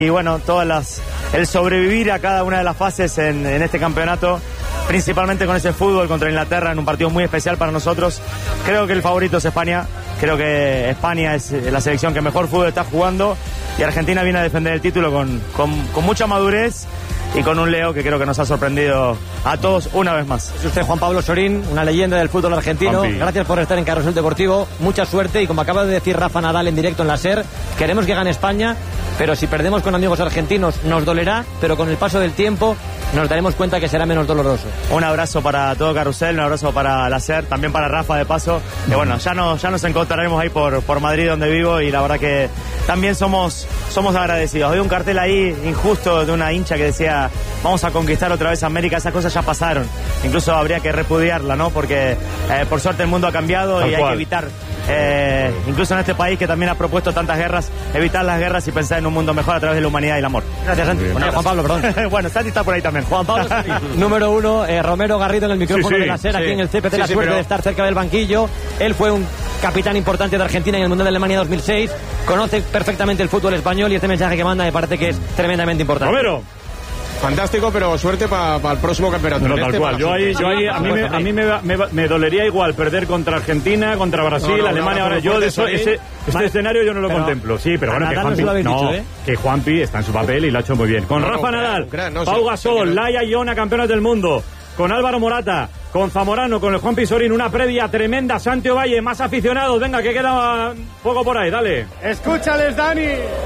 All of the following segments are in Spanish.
Y bueno, el sobrevivir a cada una de las fases en este campeonato, principalmente con ese fútbol contra Inglaterra en un partido muy especial para nosotros. Creo que el favorito es España, creo que España es la selección que mejor fútbol está jugando y Argentina viene a defender el título con mucha madurez y con un Leo que creo que nos ha sorprendido a todos una vez más. Es usted Juan Pablo Sorín, una leyenda del fútbol argentino. Juanpi. Gracias por estar en Carrusel Deportivo, mucha suerte y como acaba de decir Rafa Nadal en directo en la SER, queremos que gane España, pero si perdemos con amigos argentinos nos dolerá, pero con el paso del tiempo nos daremos cuenta que será menos doloroso. Un abrazo para todo Carrusel, un abrazo para la SER, también para Rafa de paso. Y bueno, ya nos encontraremos ahí por Madrid donde vivo y la verdad que también somos agradecidos. Hay un cartel ahí injusto de una hincha que decía vamos a conquistar otra vez América, esas cosas ya pasaron. Incluso habría que repudiarla, ¿no? Porque por suerte el mundo ha cambiado y hay que evitar, incluso en este país que también ha propuesto tantas guerras, evitar las guerras y pensar en un mundo mejor a través de la humanidad y el amor. Gracias, Santi. Bueno, Juan Pablo, perdón. Bueno, Santi está por ahí también. Juan Pablo, número 1, Romero Garrido en el micrófono de la SER, aquí en el CPT, la suerte de estar cerca del banquillo. Él fue un capitán importante de Argentina en el Mundial de Alemania 2006, conoce perfectamente el fútbol español y este mensaje que manda me parece que es tremendamente importante. Romero. Fantástico, pero suerte para el próximo campeonato. No, tal cual. A mí me dolería igual perder contra Argentina, contra Brasil, Alemania. Ahora yo este escenario yo no lo contemplo. Sí, pero bueno, que Juanpi está en su papel y lo ha hecho muy bien. Con Rafa Nadal, Pau Gasol, Laia y Ona, campeones del mundo. Con Álvaro Morata, con Zamorano, con el Juanpi Sorín, una previa tremenda. Santi Ovalle, más aficionados. Venga, que queda poco por ahí, dale. Escúchales, Dani.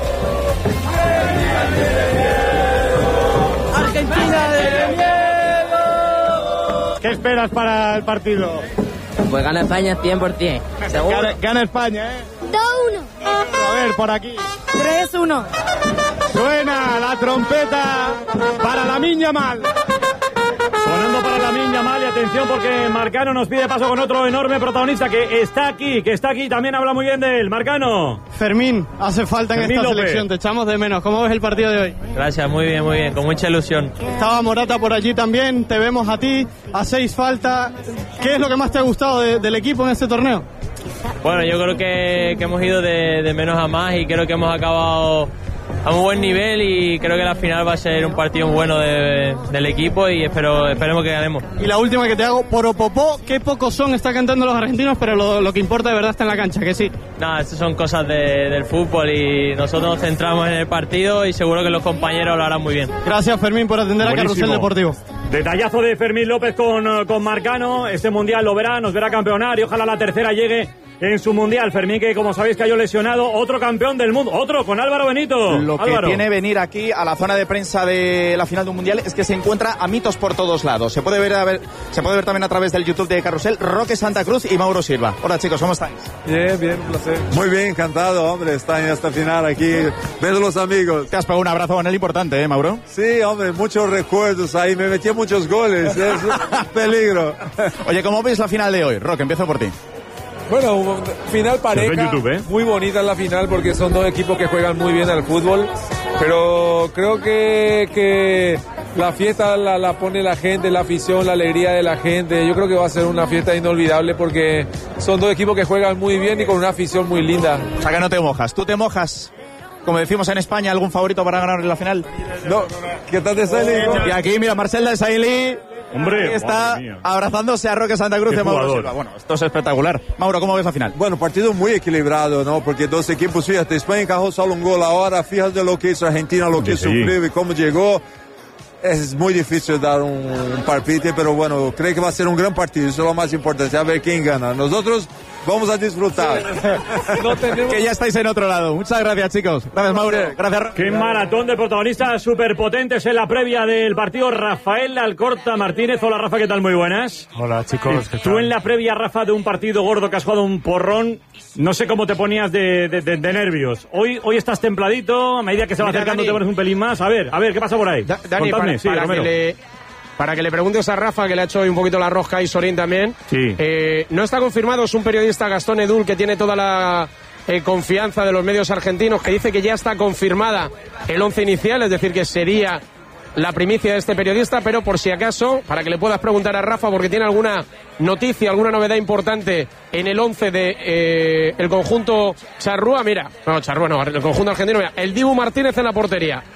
Argentina de miedo. ¿Qué esperas para el partido? Pues gana España 100%. ¿Seguro? Gana España, 2-1. A ver, por aquí. 3-1. Suena la trompeta para Lamine Yamal. Sonando para Lamine Yamal y atención porque Marcano nos pide paso con otro enorme protagonista que está aquí, también habla muy bien de él. Marcano. Fermín, hace falta en Fermín esta López. selección, te echamos de menos. ¿Cómo ves el partido de hoy? Gracias, muy bien, con mucha ilusión. Estaba Morata por allí también, te vemos a ti, hacéis falta. ¿Qué es lo que más te ha gustado del equipo en este torneo? Bueno, yo creo que hemos ido de menos a más y creo que hemos acabado a muy buen nivel y creo que la final va a ser un partido muy bueno del equipo y esperemos que ganemos. Y la última que te hago, Poropopó, qué pocos son, está cantando los argentinos, pero lo que importa de verdad está en la cancha, que sí. Nada, estas son cosas del fútbol y nosotros nos centramos en el partido y seguro que los compañeros lo harán muy bien. Gracias, Fermín, por atender a Carrusel Deportivo. Detallazo de Fermín López con Marcano. Este mundial lo verá, nos verá campeonar y ojalá la tercera llegue en su mundial. Fermín, que como sabéis cayó lesionado, otro campeón del mundo, otro con Álvaro Benito. Lo que tiene venir aquí a la zona de prensa de la final de un mundial es que se encuentra a mitos por todos lados. Se puede ver también a través del YouTube de Carrusel, Roque Santa Cruz y Mauro Silva. Hola chicos, ¿cómo estáis? Bien, un placer. Muy bien, encantado, hombre, estar en esta final aquí, ver los amigos. Te has pegado un abrazo con él importante, Mauro. Sí, hombre, muchos recuerdos ahí, me metí muchos goles, es un peligro. Oye, ¿cómo ves la final de hoy? Roque, empiezo por ti. Bueno, final pareja, YouTube, muy bonita la final porque son dos equipos que juegan muy bien al fútbol, pero creo que la fiesta la pone la gente, la afición, la alegría de la gente. Yo creo que va a ser una fiesta inolvidable porque son dos equipos que juegan muy bien y con una afición muy linda. O sea que no te mojas, ¿tú te mojas? Como decimos en España, ¿algún favorito para ganar en la final? No, ¿qué tal de Sailly? Y aquí, mira, Marcel de Sailly. Hombre, está abrazándose a Roque Santa Cruz y Mauro Silva. Bueno, esto es espectacular. Mauro, ¿cómo ves la final? Bueno, partido muy equilibrado, ¿no? Porque dos equipos, fíjate, España encajó solo un gol ahora, fíjate lo que hizo Argentina, lo que sufrió y cómo llegó. Es muy difícil dar un palpite, pero bueno, creo que va a ser un gran partido, eso es lo más importante, a ver quién gana. Nosotros vamos a disfrutar. Que ya estáis en otro lado. Muchas gracias, chicos. Gracias, Mauro. Gracias. Qué maratón de protagonistas superpotentes en la previa del partido. Rafael Alcorta Martínez. Hola, Rafa, ¿qué tal? Muy buenas. Hola, chicos. ¿Qué tal? Tú en la previa, Rafa, de un partido gordo que has jugado un porrón, no sé cómo te ponías de nervios. Hoy estás templadito, a medida que se va acercando Dani, te pones un pelín más. A ver, ¿qué pasa por ahí? Dani, contadme, para que le preguntes a Rafa, que le ha hecho hoy un poquito la rosca y Sorín también. Sí. No está confirmado, es un periodista, Gastón Edul, que tiene toda la confianza de los medios argentinos, que dice que ya está confirmada el once inicial, es decir, que sería la primicia de este periodista, pero por si acaso, para que le puedas preguntar a Rafa, porque tiene alguna noticia, alguna novedad importante en el 11 de el conjunto charrúa, mira, no, charrúa no, el conjunto argentino, mira, el Dibu Martínez en la portería.